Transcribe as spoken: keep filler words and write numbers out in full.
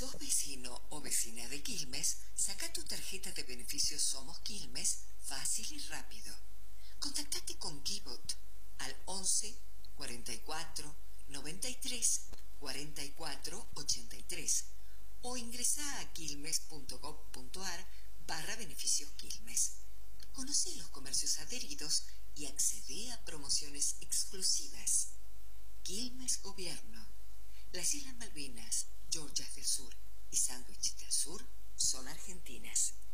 sos vecino o vecina de Quilmes, saca tu tarjeta de beneficios Somos Quilmes fácil y rápido. Contactate con Kibot al once, cuarenta y cuatro, noventa y tres, cuarenta y cuatro, ochenta y tres o ingresa a quilmes.gov.ar barra beneficios Quilmes. Conoce los comercios adheridos y accede a promociones exclusivas. Quilmes Gobierno. Las Islas Malvinas, Georgias del Sur y Sandwich del Sur son argentinas.